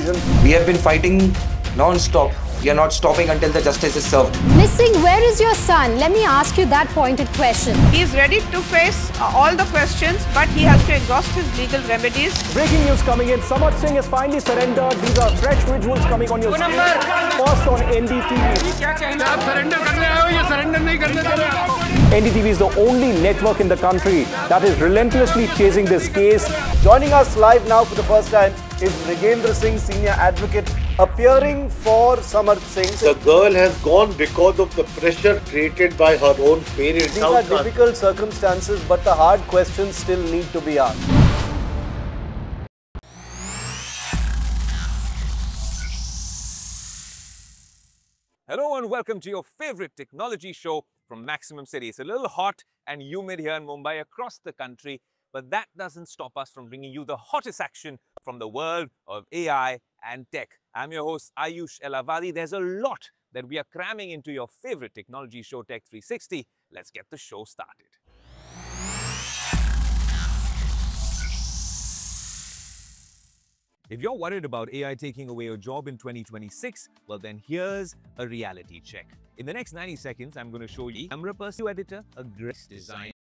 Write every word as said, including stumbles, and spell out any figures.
season. We have been fighting non-stop. We are not stopping until the justice is served. Missing, where is your son? Let me ask you that pointed question. He is ready to face uh, all the questions, but he has to exhaust his legal remedies. Breaking news coming in. Samarth Singh has finally surrendered. These are fresh visuals coming on your screen. First on N D T V. N D T V is the only network in the country that is relentlessly chasing this case. Joining us live now for the first time is Mrigendra Singh, senior advocate, appearing for Samarth Singh. The girl has gone because of the pressure created by her own parents. These are difficult circumstances, but the hard questions still need to be asked. Hello and welcome to your favorite technology show from Maximum City. It's a little hot and humid here in Mumbai across the country, but that doesn't stop us from bringing you the hottest action from the world of A I and tech. I'm your host Ayush Elavadi. There's a lot that we are cramming into your favorite technology show, Tech three sixty. Let's get the show started. If you're worried about A I taking away your job in twenty twenty-six, well then here's a reality check. In the next ninety seconds, I'm going to show you camera pursuit editor, a great design